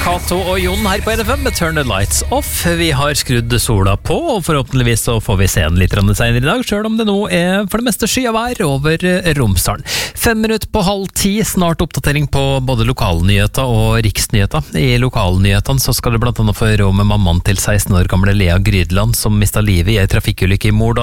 Kato og Jon her på NFM med Turn the Lights Off. Vi har skrudd sola på, og forhåpentligvis så får vi se den litt senere i dag, selv om det nå er for det meste skyavær over Romsdalen. 5 minutter på 9:30, snart oppdatering på både lokalnyheter og riksnyheter. I lokalnyhetene så skal det blant annet få høre om mammaen til 16 år gamle Lea Grydland, som mistet livet i en trafikkulykke i Mordal